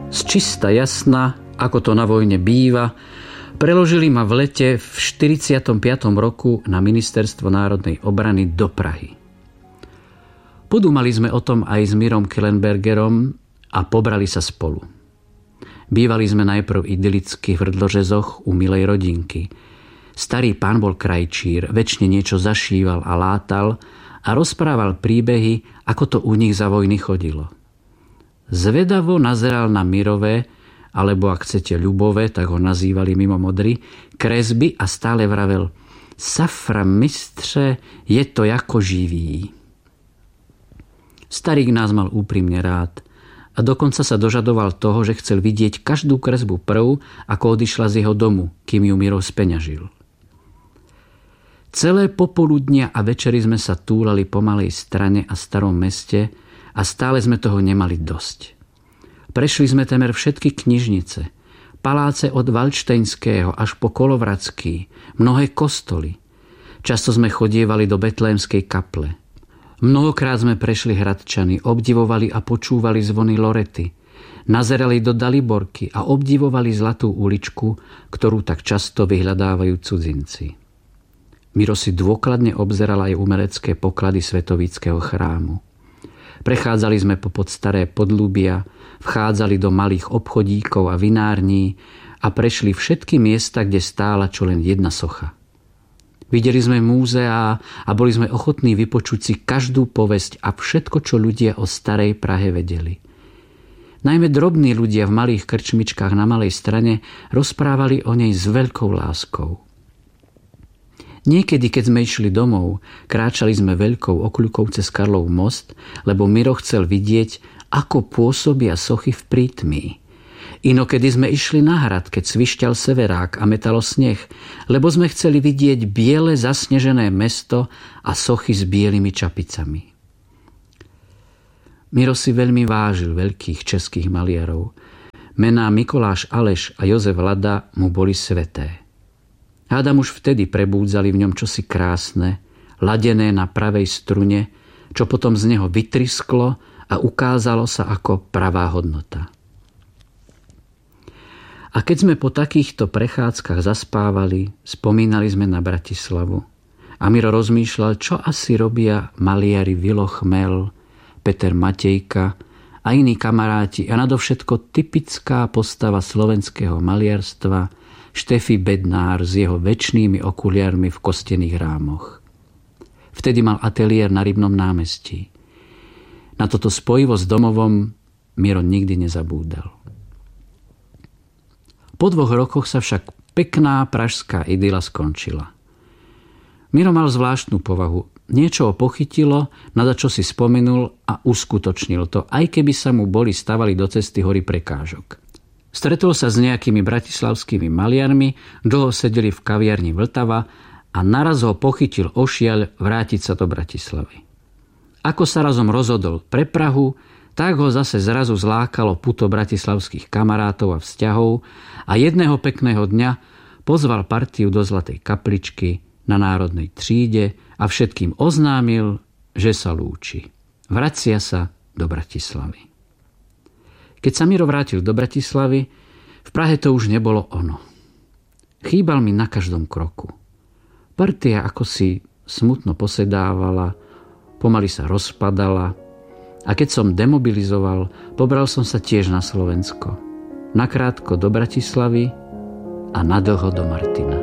Z čista jasna, ako to na vojne býva, preložili ma v lete v 45. roku na Ministerstvo národnej obrany do Prahy. Podúmali sme o tom aj s Mirom Kellenbergerom a pobrali sa spolu. Bývali sme najprv idylicky v Hrdložezoch u milej rodinky. Starý pán bol krajčír, večne niečo zašíval a látal a rozprával príbehy, ako to u nich za vojny chodilo. Zvedavo nazeral na Mirové, alebo ak chcete ľubové, tak ho nazývali mimo modry, kresby a stále vravel: Safra, mistře, je to jako živý. Starík nás mal úprimne rád a dokonca sa dožadoval toho, že chcel vidieť každú kresbu prv, ako odišla z jeho domu, kým ju Miro speňažil. Celé popoludnia a večery sme sa túlali po Malej Strane a Starom meste a stále sme toho nemali dosť. Prešli sme temer všetky knižnice, paláce od Valdštejnského až po Kolovratský, mnohé kostoly. Často sme chodievali do Betlémskej kaple. Mnohokrát sme prešli Hradčany, obdivovali a počúvali zvony Lorety, nazerali do Daliborky a obdivovali Zlatú uličku, ktorú tak často vyhľadávajú cudzinci. Miro si dôkladne obzeral aj umelecké poklady Svetovíckeho chrámu. Prechádzali sme popod staré podľubia, vchádzali do malých obchodíkov a vinární a prešli všetky miesta, kde stála čo len jedna socha. Videli sme múzeá a boli sme ochotní vypočuť si každú povesť a všetko, čo ľudia o starej Prahe vedeli. Najmä drobní ľudia v malých krčmičkách na Malej Strane rozprávali o nej s veľkou láskou. Niekedy, keď sme išli domov, kráčali sme veľkou okľukou cez Karlov most, lebo Miro chcel vidieť, ako pôsobia sochy v prítmí. Inokedy sme išli na hrad, keď svišťal severák a metalo sneh, lebo sme chceli vidieť biele zasnežené mesto a sochy s bielými čapicami. Miro si veľmi vážil veľkých českých maliarov. Mená Mikoláš Aleš a Jozef Lada mu boli sveté. Hádam už vtedy prebúdzali v ňom čosi krásne, ladené na pravej strune, čo potom z neho vytrisklo a ukázalo sa ako pravá hodnota. A keď sme po takýchto prechádzkach zaspávali, spomínali sme na Bratislavu. A Miro rozmýšľal, čo asi robia maliari Vilo Chmel, Peter Matejka a iní kamaráti a nadovšetko typická postava slovenského maliarstva Štefi Bednár s jeho večnými okuliarmi v kostených rámoch. Vtedy mal ateliér na Rybnom námestí. Na toto spojivo s domovom Miro nikdy nezabúdal. Po 2 rokoch sa však pekná pražská idyla skončila. Miro mal zvláštnu povahu. Niečo ho pochytilo, na čo si spomenul a uskutočnil to, aj keby sa mu boli stavali do cesty hory prekážok. Stretol sa s nejakými bratislavskými maliarmi, dlho sedeli v kaviarni Vltava a naraz ho pochytil ošiaľ vrátiť sa do Bratislavy. Ako sa razom rozhodol pre Prahu, tak ho zase zrazu zlákalo puto bratislavských kamarátov a vzťahov a jedného pekného dňa pozval partiu do Zlatej kapličky na Národnej tříde a všetkým oznámil, že sa lúči. Vracia sa do Bratislavy. Keď sa Miro vrátil do Bratislavy, v Prahe to už nebolo ono. Chýbal mi na každom kroku. Partia ako si smutno posedávala, pomaly sa rozpadala a keď som demobilizoval, pobral som sa tiež na Slovensko. Nakrátko do Bratislavy a nadlho do Martina.